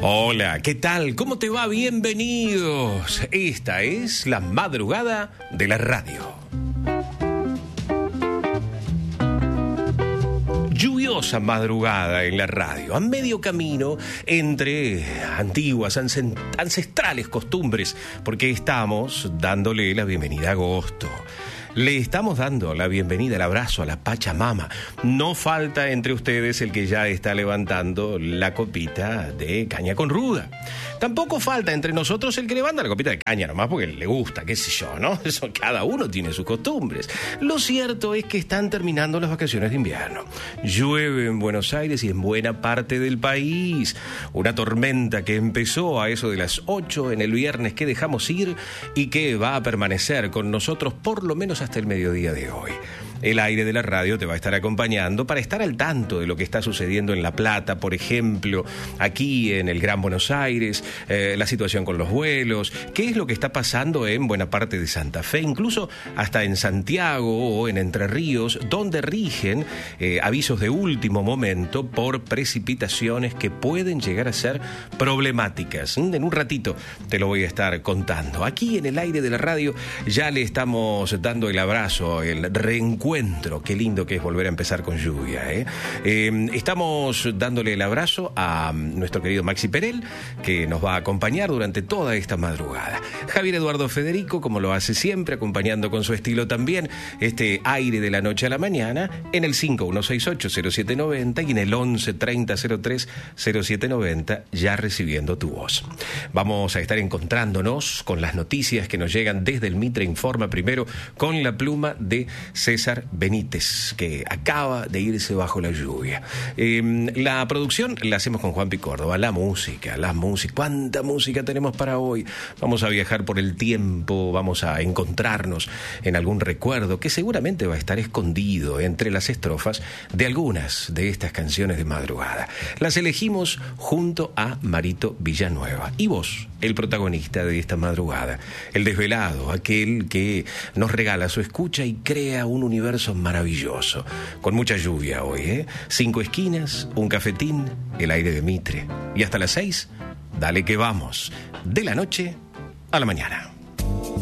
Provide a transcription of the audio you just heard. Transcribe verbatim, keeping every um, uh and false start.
Hola, ¿qué tal? ¿Cómo te va? Bienvenidos. Esta es la madrugada de la radio. Lluviosa madrugada en la radio, a medio camino entre antiguas, ancestrales costumbres, porque estamos dándole la bienvenida a agosto. Le estamos dando la bienvenida, el abrazo a la Pachamama. No falta entre ustedes el que ya está levantando la copita de caña con ruda. Tampoco falta entre nosotros el que levanta la copita de caña nomás porque le gusta, qué sé yo, ¿no? Eso, cada uno tiene sus costumbres. Lo cierto es que están terminando las vacaciones de invierno. Llueve en Buenos Aires y en buena parte del país. Una tormenta que empezó a eso de las ocho en el viernes que dejamos ir y que va a permanecer con nosotros por lo menos hasta el mediodía de hoy. El aire de la radio te va a estar acompañando para estar al tanto de lo que está sucediendo en La Plata, por ejemplo, aquí en el Gran Buenos Aires, eh, la situación con los vuelos, qué es lo que está pasando en buena parte de Santa Fe, incluso hasta en Santiago o en Entre Ríos, donde rigen eh, avisos de último momento por precipitaciones que pueden llegar a ser problemáticas. En un ratito te lo voy a estar contando. Aquí en el aire de la radio ya le estamos dando el abrazo, el reencuentro. Qué lindo que es volver a empezar con lluvia, ¿eh? Eh, estamos dándole el abrazo a nuestro querido Maxi Perel, que nos va a acompañar durante toda esta madrugada. Javier Eduardo Federico, como lo hace siempre, acompañando con su estilo también este aire de la noche a la mañana en el cinco uno seis ocho cero siete nueve cero y en el once treinta cero tres cero siete noventa, ya recibiendo tu voz. Vamos a estar encontrándonos con las noticias que nos llegan desde el Mitre Informa, primero con la pluma de César Benítez, que acaba de irse bajo la lluvia. Eh, la producción la hacemos con Juanpi Córdoba. La música, la música. ¿Cuánta música tenemos para hoy? Vamos a viajar por el tiempo, vamos a encontrarnos en algún recuerdo que seguramente va a estar escondido entre las estrofas de algunas de estas canciones de madrugada. Las elegimos junto a Marito Villanueva. Y vos, el protagonista de esta madrugada, el desvelado, aquel que nos regala su escucha y crea un universo maravilloso, con mucha lluvia hoy, ¿eh? Cinco esquinas, un cafetín, el aire de Mitre. Y hasta las seis, dale que vamos, de la noche a la mañana.